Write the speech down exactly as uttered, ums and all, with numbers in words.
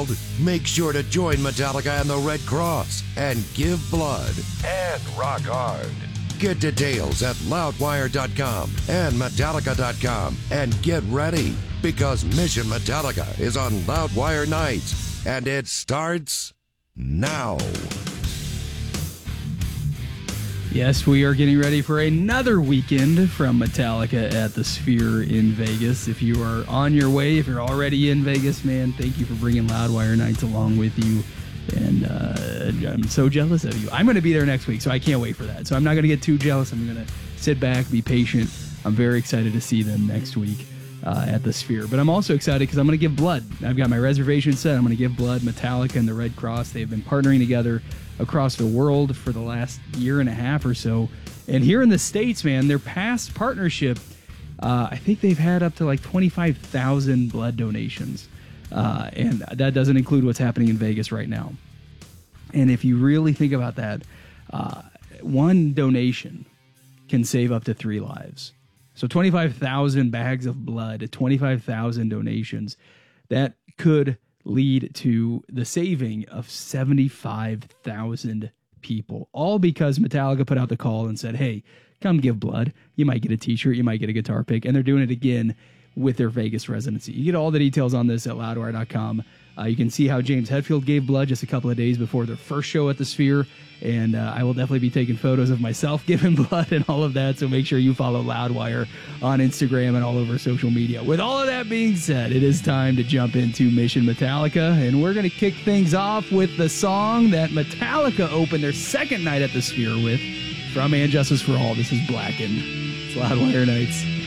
world, make sure to join Metallica and the Red Cross and give blood and rock hard. Get details at loudwire dot com and metallica dot com and get ready because Mission Metallica is on Loudwire Nights and it starts now. Yes, we are getting ready for another weekend from Metallica at the Sphere in Vegas. If you are on your way, if you're already in Vegas, man, thank you for bringing Loudwire Nights along with you. And uh, I'm so jealous of you. I'm going to be there next week, so I can't wait for that. So I'm not going to get too jealous. I'm going to sit back, be patient. I'm very excited to see them next week uh, at the Sphere. But I'm also excited because I'm going to give blood. I've got my reservation set. I'm going to give blood. Metallica and the Red Cross, they've been partnering together across the world for the last year and a half or so. And here in the States, man, their past partnership, uh, I think they've had up to like twenty-five thousand blood donations. Uh, and that doesn't include what's happening in Vegas right now. And if you really think about that, uh, one donation can save up to three lives. So twenty-five thousand bags of blood, twenty-five thousand donations, that could lead to the saving of seventy-five thousand people, all because Metallica put out the call and said, hey, come give blood. You might get a t-shirt, you might get a guitar pick, and they're doing it again with their Vegas residency. You get all the details on this at loudwire dot com. Uh, you can see how James Hetfield gave blood just a couple of days before their first show at the Sphere, and uh, I will definitely be taking photos of myself giving blood and all of that, so make sure you follow Loudwire on Instagram and all over social media. With all of that being said, it is time to jump into Mission Metallica, and we're going to kick things off with the song that Metallica opened their second night at the Sphere with, from And Justice for All. This is Blackened. It's Loudwire Nights.